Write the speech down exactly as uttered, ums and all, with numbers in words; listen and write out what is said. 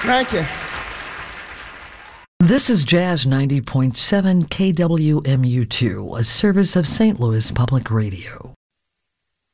Thank you. This is Jazz ninety point seven K W M U two, a service of Saint Louis Public Radio.